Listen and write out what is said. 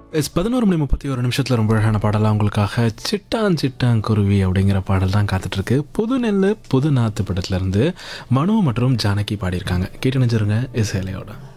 11:31 ரொம்ப அழகான பாடலாம் உங்களுக்காக. சிட்டான் சிட்டான் குருவி அப்படிங்கிற பாடல் தான் காத்துட்ருக்கு. புது நெல்லு புது நாத்து படத்துலேருந்து மனு மற்றும் ஜானகி பாடியிருக்காங்க. கேட்டு நினைச்சிருங்க இசையிலையோட.